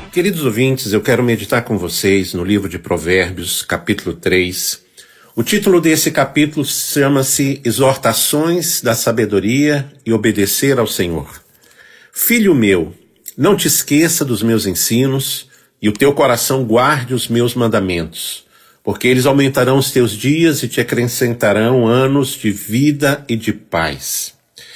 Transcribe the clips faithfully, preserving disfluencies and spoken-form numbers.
Queridos ouvintes, eu quero meditar com vocês no livro de Provérbios, capítulo três. O título desse capítulo chama-se Exortações da Sabedoria e Obedecer ao Senhor. Filho meu, não te esqueça dos meus ensinos e o teu coração guarde os meus mandamentos, porque eles aumentarão os teus dias e te acrescentarão anos de vida e de paz.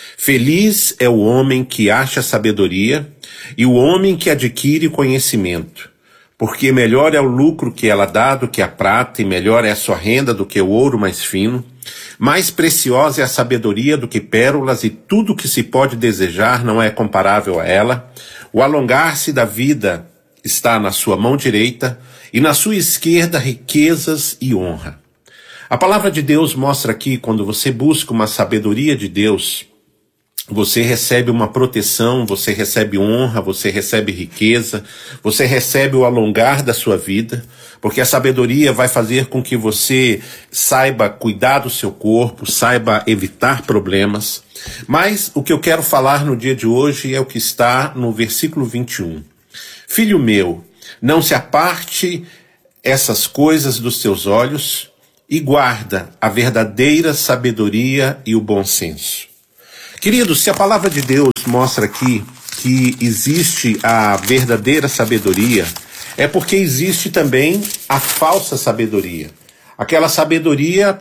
Feliz é o homem que acha sabedoria e o homem que adquire conhecimento, porque melhor é o lucro que ela dá do que a prata, e melhor é a sua renda do que o ouro mais fino. Mais preciosa é a sabedoria do que pérolas, e tudo que se pode desejar não é comparável a ela. O alongar-se da vida está na sua mão direita, e na sua esquerda riquezas e honra. A palavra de Deus mostra aqui, quando você busca uma sabedoria de Deus, você recebe uma proteção, você recebe honra, você recebe riqueza, você recebe o alongar da sua vida, porque a sabedoria vai fazer com que você saiba cuidar do seu corpo, saiba evitar problemas. Mas o que eu quero falar no dia de hoje é o que está no versículo vinte e um. Filho meu, não se aparte essas coisas dos teus olhos e guarda a verdadeira sabedoria e o bom senso. Queridos, se a palavra de Deus mostra aqui que existe a verdadeira sabedoria, é porque existe também a falsa sabedoria. Aquela sabedoria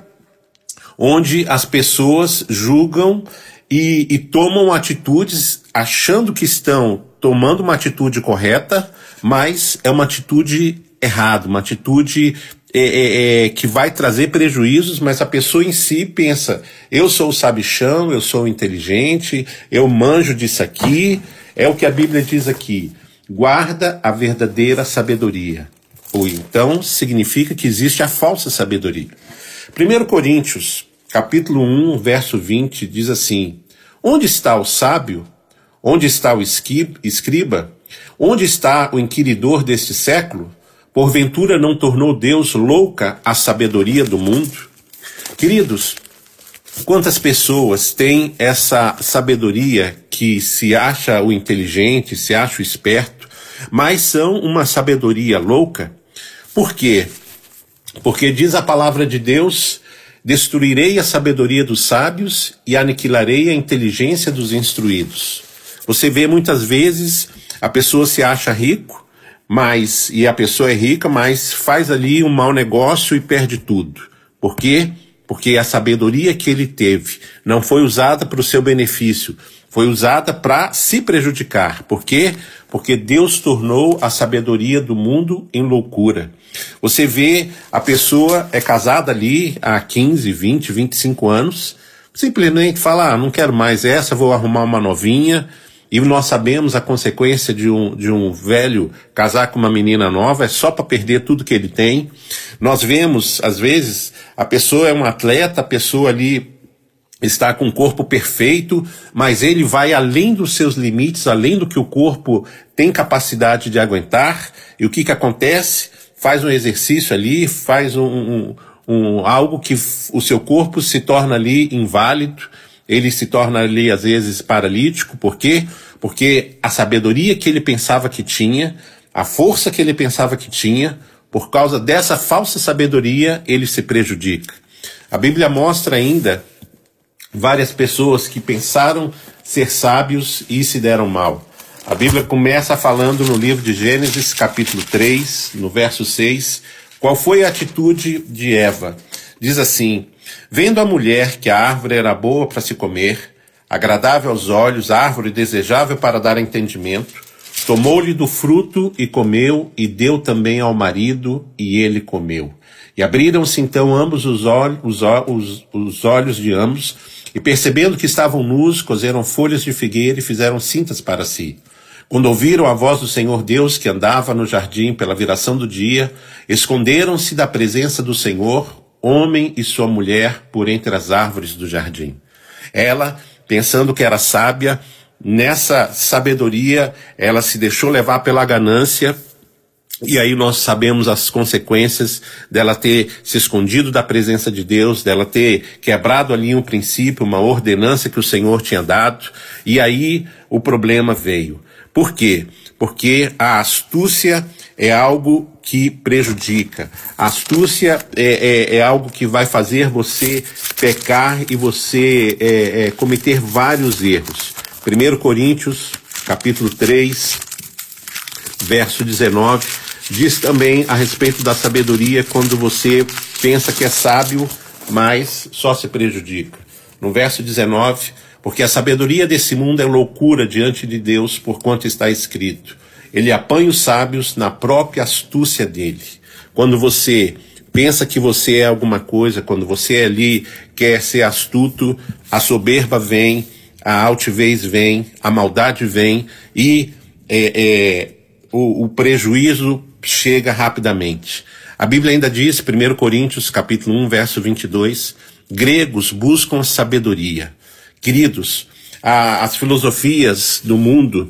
onde as pessoas julgam e, e tomam atitudes achando que estão tomando uma atitude correta, mas é uma atitude errada, uma atitude É, é, é, que vai trazer prejuízos, mas a pessoa em si pensa, eu sou o sabichão, eu sou o inteligente, eu manjo disso aqui. É o que a Bíblia diz aqui, guarda a verdadeira sabedoria. Ou então significa que existe a falsa sabedoria. primeiro Coríntios, capítulo um, verso vinte, diz assim, onde está o sábio? Onde está o escriba? Onde está o inquiridor deste século? Porventura não tornou Deus louca a sabedoria do mundo? Queridos, quantas pessoas têm essa sabedoria que se acha o inteligente, se acha o esperto, mas são uma sabedoria louca? Por quê? Porque diz a palavra de Deus, destruirei a sabedoria dos sábios e aniquilarei a inteligência dos instruídos. Você vê muitas vezes a pessoa se acha rico, Mas, e a pessoa é rica, mas faz ali um mau negócio e perde tudo. Por quê? Porque a sabedoria que ele teve não foi usada para o seu benefício, foi usada para se prejudicar. Por quê? Porque Deus tornou a sabedoria do mundo em loucura. Você vê, a pessoa é casada ali há quinze, vinte, vinte e cinco anos, simplesmente fala, ah, não quero mais essa, vou arrumar uma novinha. E nós sabemos a consequência de um, de um velho casar com uma menina nova, é só para perder tudo que ele tem. Nós vemos, às vezes, a pessoa é um atleta, a pessoa ali está com um corpo perfeito, mas ele vai além dos seus limites, além do que o corpo tem capacidade de aguentar. E o que que acontece? Faz um exercício ali, faz um, um, um, algo que o seu corpo se torna ali inválido. Ele se torna ali, às vezes, paralítico. Por quê? Porque a sabedoria que ele pensava que tinha, a força que ele pensava que tinha, por causa dessa falsa sabedoria, ele se prejudica. A Bíblia mostra ainda várias pessoas que pensaram ser sábios e se deram mal. A Bíblia começa falando no livro de Gênesis, capítulo três, no verso seis, qual foi a atitude de Eva. Diz assim, vendo a mulher que a árvore era boa para se comer, agradável aos olhos, árvore desejável para dar entendimento, tomou-lhe do fruto e comeu, e deu também ao marido, e ele comeu. E abriram-se então ambos os olhos, os, os, os olhos de ambos, e percebendo que estavam nus, coseram folhas de figueira e fizeram cintas para si. Quando ouviram a voz do Senhor Deus que andava no jardim pela viração do dia, esconderam-se da presença do Senhor, homem e sua mulher, por entre as árvores do jardim. Ela, pensando que era sábia, nessa sabedoria, ela se deixou levar pela ganância, e aí nós sabemos as consequências dela ter se escondido da presença de Deus, dela ter quebrado ali um princípio, uma ordenança que o Senhor tinha dado, e aí o problema veio. Por quê? porque a astúcia é algo que prejudica. A astúcia é, é, é algo que vai fazer você pecar e você é, é, cometer vários erros. primeiro Coríntios, capítulo três, verso dezenove, diz também a respeito da sabedoria quando você pensa que é sábio, mas só se prejudica. No verso dezenove, porque a sabedoria desse mundo é loucura diante de Deus, porquanto está escrito: ele apanha os sábios na própria astúcia dele. Quando você pensa que você é alguma coisa, quando você ali quer ser astuto, a soberba vem, a altivez vem, a maldade vem e é, é, o, o prejuízo chega rapidamente. A Bíblia ainda diz, primeiro Coríntios, capítulo um, verso vinte e dois, gregos buscam sabedoria. Queridos, a, as filosofias do mundo,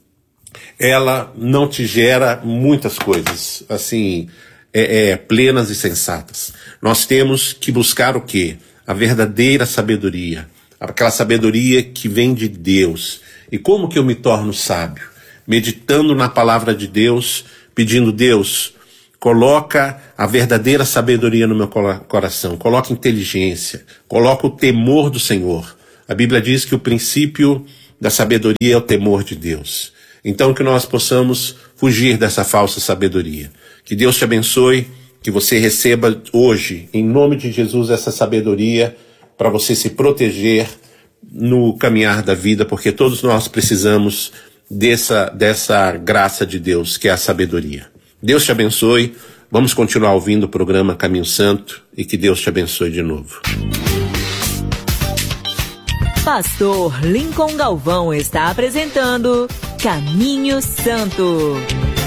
ela não te gera muitas coisas, assim, é, é, plenas e sensatas. Nós temos que buscar o quê? A verdadeira sabedoria, aquela sabedoria que vem de Deus. E como que eu me torno sábio? Meditando na palavra de Deus, pedindo: Deus, coloca a verdadeira sabedoria no meu coração, coloca inteligência, coloca o temor do Senhor. A Bíblia diz que o princípio da sabedoria é o temor de Deus. Então que nós possamos fugir dessa falsa sabedoria. Que Deus te abençoe, que você receba hoje, em nome de Jesus, essa sabedoria para você se proteger no caminhar da vida, porque todos nós precisamos dessa, dessa graça de Deus, que é a sabedoria. Deus te abençoe, vamos continuar ouvindo o programa Caminho Santo e que Deus te abençoe de novo. Pastor Lincoln Galvão está apresentando Caminho Santo.